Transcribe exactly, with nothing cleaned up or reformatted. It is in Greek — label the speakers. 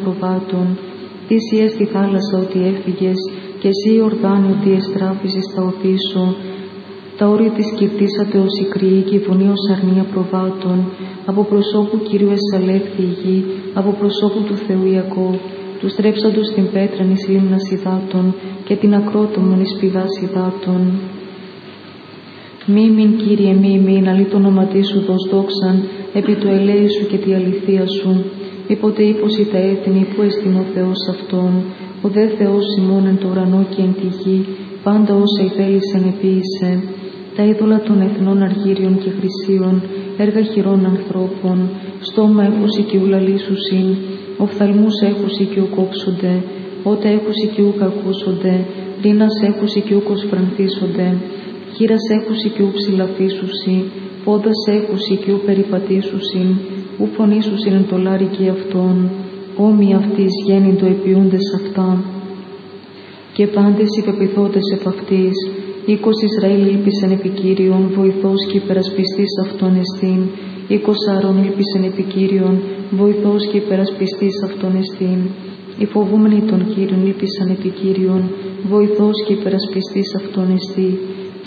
Speaker 1: προβάτων. Τις ιες στη θάλασσα ότι έφυγες, και εσύ Ιορδάνη ότι εστράφησες τα οδύ σου. Τα όρια της κυρτήσατε ως η κρυή και η φωνή ως αρνία προβάτων. Από προσώπου Κυρίου εσαλεύθη η γη, από προσώπου του Θεού Ιακώβ. Του στρέψαντος στην πέτραν εις λίμνας υδάτων και την ακρότομον εις πηδάς υδάτων. Μη μην, Κύριε, μη μην, αλή το όνοματί σου δώσ' δόξαν, επί του ελέη σου και τη αληθεία σου. Μήποτε ύποση τα έθνη, που εστιν ο Θεός αυτόν, ο δε Θεός ημών εν το ουρανό και εν τη γη, πάντα όσα ηθέλησεν επίησε. Τα είδωλα των εθνών αργύριων και χρυσίων, έργα χειρών ανθρώπων, στόμα έχουσι και ουλαλήσουσιν, οφθαλμούς έχουσι και ουκόψονται, ότα έχουσι και ουκ ακούσονται, ρήνας έχουσι και ουκ οσφρανθίσονται, χείρας έχουσι και ουκ ψηλαφίσουσι, πόδας έχουσι και ουκ περιπατήσουσιν, ου φωνήσουσιν εν το λάρικι αυτών, όμοι αυτής γέννητο επιούντες αυτά. Και πάντες οι πεποιθόντες επ' αυτής, οίκος Ισραήλ ήλπισεν επί Κύριον, βοηθός και υπερασπιστής αυτόν εστίν. Οίκος Άρων ήλπισεν επί Κύριον, βοηθός και υπερασπιστής αυτόν εστίν. Οι φοβούμενοι των Κύριων ήλπισαν επί Κύριον, βοηθός και υπερασπιστής αυτόν εστί.